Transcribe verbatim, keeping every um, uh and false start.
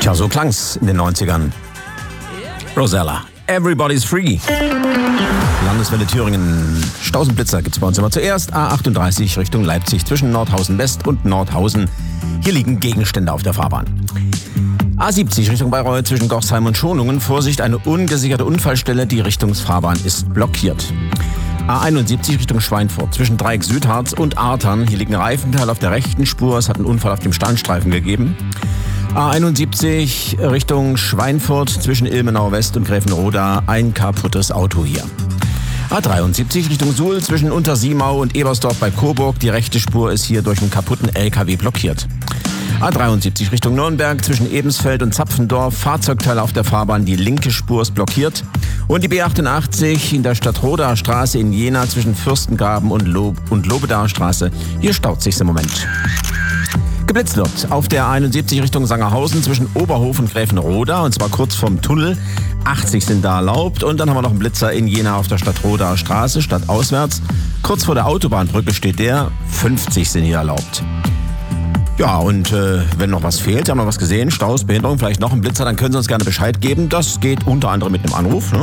Tja, so klang's in den neunzigern. Rosella, Everybody's Free. Landeswelle Thüringen, Stausenblitzer gibt's bei uns immer zuerst. A achtunddreißig Richtung Leipzig zwischen Nordhausen West und Nordhausen. Hier liegen Gegenstände auf der Fahrbahn. A siebzig Richtung Bayreuth zwischen Gochsheim und Schonungen. Vorsicht, eine ungesicherte Unfallstelle. Die Richtungsfahrbahn ist blockiert. A einundsiebzig Richtung Schweinfurt zwischen Dreieck Südharz und Artern. Hier liegt ein Reifenteil auf der rechten Spur. Es hat einen Unfall auf dem Standstreifen gegeben. A einundsiebzig Richtung Schweinfurt zwischen Ilmenau West und Gräfenroda. Ein kaputtes Auto hier. A dreiundsiebzig Richtung Suhl zwischen Untersiemau und Ebersdorf bei Coburg. Die rechte Spur ist hier durch einen kaputten L K W blockiert. A dreiundsiebzig Richtung Nürnberg zwischen Ebensfeld und Zapfendorf. Fahrzeugteil auf der Fahrbahn, die linke Spur ist blockiert. Und die B achtundachtzig in der Stadtroder Straße in Jena zwischen Fürstengraben und, Lob- und Lobedaer Straße. Hier staut sich's im Moment. Geblitzt wird auf der einundsiebzig Richtung Sangerhausen zwischen Oberhof und Gräfenroda, und zwar kurz vorm Tunnel. achtzig sind da erlaubt, und dann haben wir noch einen Blitzer in Jena auf der Stadtroder Straße, stadtauswärts. Kurz vor der Autobahnbrücke steht der, fünfzig sind hier erlaubt. Ja, und äh, wenn noch was fehlt, haben wir was gesehen, Staus, Behinderung, vielleicht noch ein Blitzer, dann können Sie uns gerne Bescheid geben. Das geht unter anderem mit einem Anruf, ne?